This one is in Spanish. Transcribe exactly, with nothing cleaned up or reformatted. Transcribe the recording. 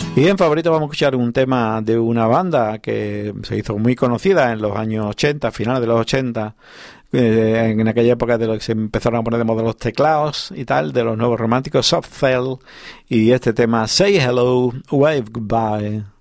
Y en favorito vamos a escuchar un tema de una banda que se hizo muy conocida en los años ochenta, finales de los ochenta, eh, en aquella época de lo que se empezaron a poner de moda los teclados y tal, de los nuevos románticos, Soft Cell, y este tema Say Hello, Wave Goodbye.